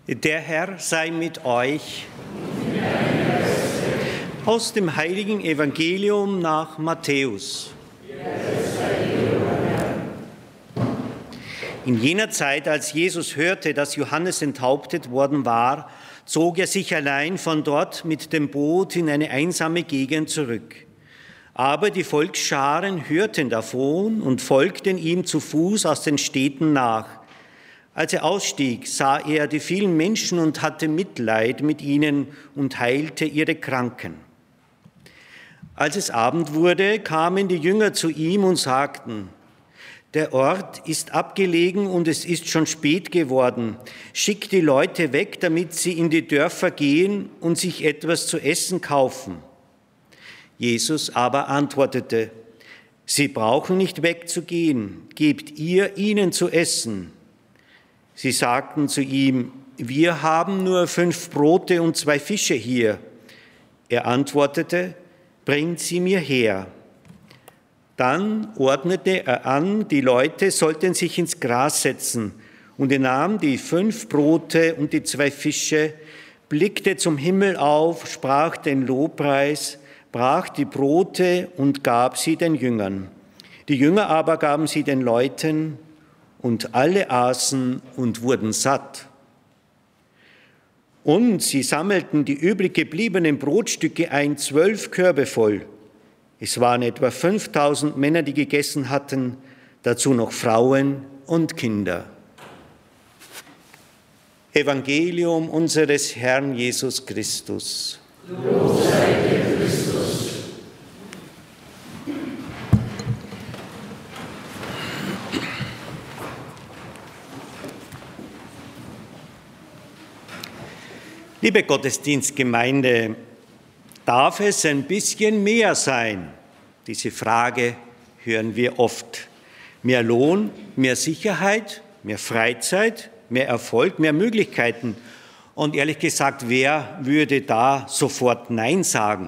Der Herr sei mit euch. Aus dem heiligen Evangelium nach Matthäus. In jener Zeit, als Jesus hörte, dass Johannes enthauptet worden war, zog er sich allein von dort mit dem Boot in eine einsame Gegend zurück. Aber die Volksscharen hörten davon und folgten ihm zu Fuß aus den Städten nach. Als er ausstieg, sah er die vielen Menschen und hatte Mitleid mit ihnen und heilte ihre Kranken. Als es Abend wurde, kamen die Jünger zu ihm und sagten: Der Ort ist abgelegen und es ist schon spät geworden. Schick die Leute weg, damit sie in die Dörfer gehen und sich etwas zu essen kaufen. Jesus aber antwortete: Sie brauchen nicht wegzugehen, gebt ihr ihnen zu essen. Sie sagten zu ihm: Wir haben nur 5 Brote und 2 Fische hier. Er antwortete: Bringt sie mir her. Dann ordnete er an, die Leute sollten sich ins Gras setzen, und er nahm die 5 Brote und die 2 Fische, blickte zum Himmel auf, sprach den Lobpreis, brach die Brote und gab sie den Jüngern. Die Jünger aber gaben sie den Leuten, und alle aßen und wurden satt. Und sie sammelten die übrig gebliebenen Brotstücke ein, 12 Körbe voll. Es waren etwa 5000 Männer, die gegessen hatten, dazu noch Frauen und Kinder. Evangelium unseres Herrn Jesus Christus. Lob sei dir, Christus. Liebe Gottesdienstgemeinde, darf es ein bisschen mehr sein? Diese Frage hören wir oft. Mehr Lohn, mehr Sicherheit, mehr Freizeit, mehr Erfolg, mehr Möglichkeiten. Und ehrlich gesagt, wer würde da sofort Nein sagen?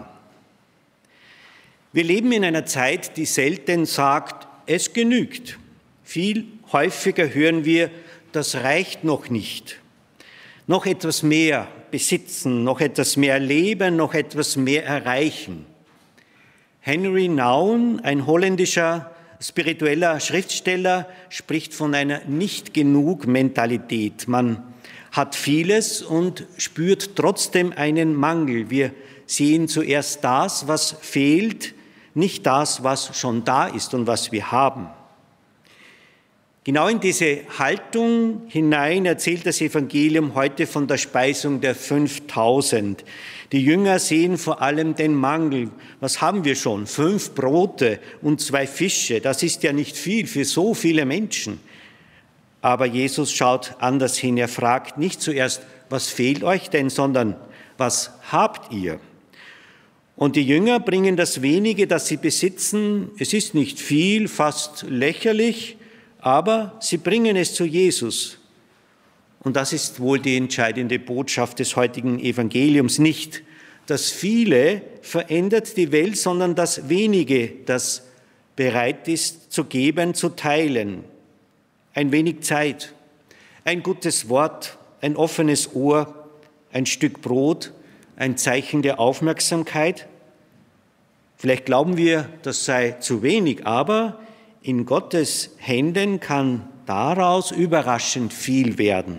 Wir leben in einer Zeit, die selten sagt, es genügt. Viel häufiger hören wir, das reicht noch nicht. Noch etwas mehr besitzen, noch etwas mehr erleben, noch etwas mehr erreichen. Henry Nouwen, ein holländischer spiritueller Schriftsteller, spricht von einer Nicht-Genug-Mentalität. Man hat vieles und spürt trotzdem einen Mangel. Wir sehen zuerst das, was fehlt, nicht das, was schon da ist und was wir haben. Genau in diese Haltung hinein erzählt das Evangelium heute von der Speisung der 5000. Die Jünger sehen vor allem den Mangel. Was haben wir schon? 5 Brote und 2 Fische. Das ist ja nicht viel für so viele Menschen. Aber Jesus schaut anders hin. Er fragt nicht zuerst, was fehlt euch denn, sondern was habt ihr? Und die Jünger bringen das Wenige, das sie besitzen. Es ist nicht viel, fast lächerlich, aber sie bringen es zu Jesus. Und das ist wohl die entscheidende Botschaft des heutigen Evangeliums. Nicht das Viele verändert die Welt, sondern das Wenige, das bereit ist zu geben, zu teilen. Ein wenig Zeit, ein gutes Wort, ein offenes Ohr, ein Stück Brot, ein Zeichen der Aufmerksamkeit. Vielleicht glauben wir, das sei zu wenig, aber in Gottes Händen kann daraus überraschend viel werden.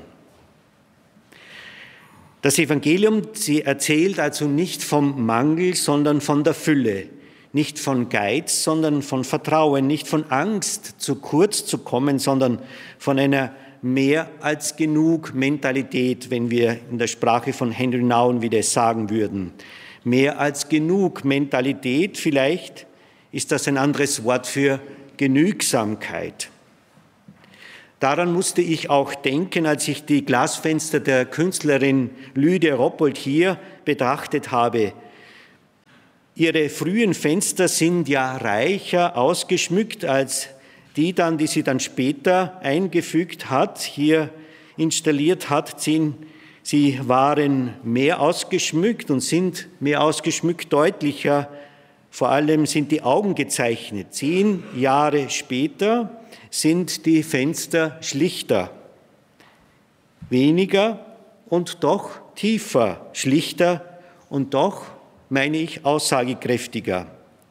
Das Evangelium, sie erzählt also nicht vom Mangel, sondern von der Fülle. Nicht von Geiz, sondern von Vertrauen. Nicht von Angst, zu kurz zu kommen, sondern von einer mehr als genug Mentalität, wenn wir in der Sprache von Henry Nouwen wieder sagen würden. Mehr als genug Mentalität, vielleicht ist das ein anderes Wort für Genügsamkeit. Daran musste ich auch denken, als ich die Glasfenster der Künstlerin Lydia Roppold hier betrachtet habe. Ihre frühen Fenster sind ja reicher ausgeschmückt als die sie dann später eingefügt hat, hier installiert hat. Sie waren mehr ausgeschmückt und sind mehr ausgeschmückt, deutlicher. Vor allem sind die Augen gezeichnet. 10 Jahre später sind die Fenster schlichter, weniger, und doch tiefer, schlichter und doch, meine ich, aussagekräftiger.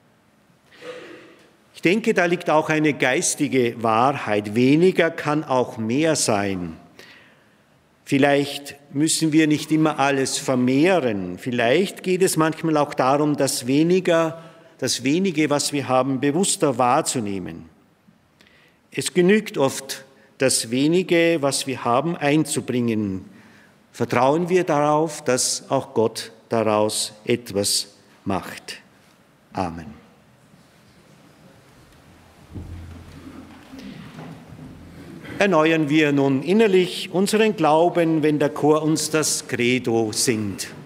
Ich denke, da liegt auch eine geistige Wahrheit. Weniger kann auch mehr sein. Vielleicht müssen wir nicht immer alles vermehren. Vielleicht geht es manchmal auch darum, das Wenige, was wir haben, bewusster wahrzunehmen. Es genügt oft, das Wenige, was wir haben, einzubringen. Vertrauen wir darauf, dass auch Gott daraus etwas macht. Amen. Erneuern wir nun innerlich unseren Glauben, wenn der Chor uns das Credo singt.